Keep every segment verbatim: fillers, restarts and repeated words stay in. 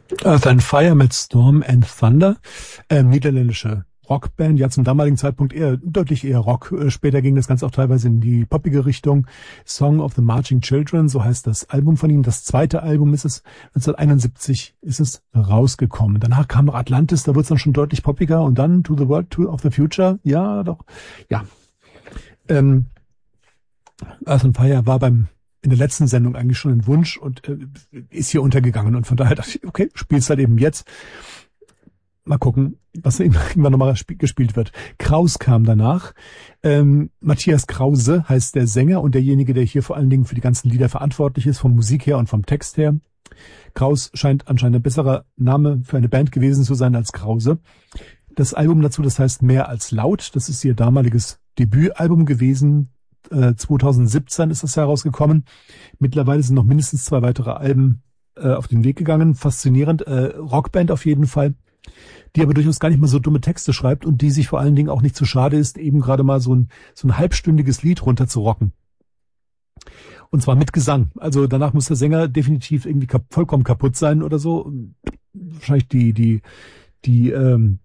Earth and Fire mit Storm and Thunder, ähm, niederländische Rockband, ja zum damaligen Zeitpunkt eher deutlich eher Rock. Äh, Später ging das Ganze auch teilweise in die poppige Richtung. Song of the Marching Children, so heißt das Album von ihnen. Das zweite Album ist es, neunzehnhunderteinundsiebzig ist es rausgekommen. Danach kam noch Atlantis, da wurde es dann schon deutlich poppiger und dann To the World to of the Future, ja doch, ja. Ähm, Earth and Fire war beim in der letzten Sendung eigentlich schon ein Wunsch und äh, ist hier untergegangen und von daher dachte ich, okay, spiel's halt eben jetzt. Mal gucken, was irgendwann nochmal gespielt wird. Kraus kam danach. Ähm, Matthias Krause heißt der Sänger und derjenige, der hier vor allen Dingen für die ganzen Lieder verantwortlich ist, vom Musik her und vom Text her. Kraus scheint anscheinend ein besserer Name für eine Band gewesen zu sein als Krause. Das Album dazu, das heißt Mehr als laut. Das ist ihr damaliges Debütalbum gewesen. Äh, zweitausendsiebzehn ist das herausgekommen. Mittlerweile sind noch mindestens zwei weitere Alben äh, auf den Weg gegangen. Faszinierend. Äh, Rockband auf jeden Fall, die aber durchaus gar nicht mal so dumme Texte schreibt und die sich vor allen Dingen auch nicht zu schade ist, eben gerade mal so ein, so ein halbstündiges Lied runterzurocken. Und zwar mit Gesang. Also danach muss der Sänger definitiv irgendwie kap- vollkommen kaputt sein oder so. Wahrscheinlich die, die, die, ähm,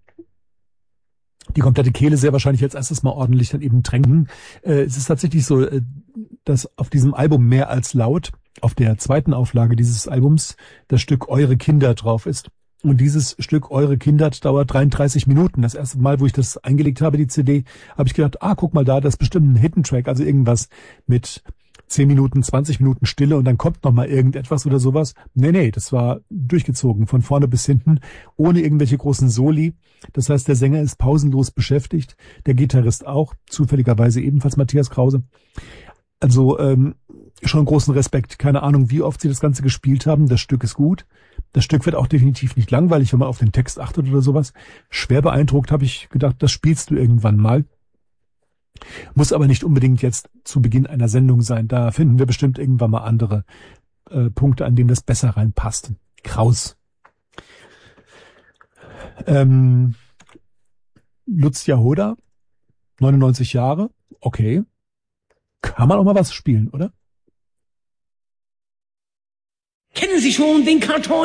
die komplette Kehle sehr wahrscheinlich als erstes mal ordentlich dann eben tränken. Äh, es ist tatsächlich so, äh, dass auf diesem Album Mehr als laut, auf der zweiten Auflage dieses Albums, das Stück Eure Kinder drauf ist. Und dieses Stück Eure Kinder dauert dreiunddreißig Minuten. Das erste Mal, wo ich das eingelegt habe, die C D, habe ich gedacht, ah, guck mal da, das ist bestimmt ein Hidden Track, also irgendwas mit zehn Minuten, zwanzig Minuten Stille und dann kommt noch mal irgendetwas oder sowas. Nee, nee, das war durchgezogen, von vorne bis hinten, ohne irgendwelche großen Soli. Das heißt, der Sänger ist pausenlos beschäftigt, der Gitarrist auch, zufälligerweise ebenfalls Matthias Krause. Also ähm, schon großen Respekt. Keine Ahnung, wie oft sie das Ganze gespielt haben. Das Stück ist gut. Das Stück wird auch definitiv nicht langweilig, wenn man auf den Text achtet oder sowas. Schwer beeindruckt habe ich gedacht, das spielst du irgendwann mal. Muss aber nicht unbedingt jetzt zu Beginn einer Sendung sein. Da finden wir bestimmt irgendwann mal andere äh, Punkte, an denen das besser reinpasst. Kraus. Ähm, Lutz Jahoda, neunundneunzig Jahre. Okay. Kann man auch mal was spielen, oder? Kennen Sie schon den Karton?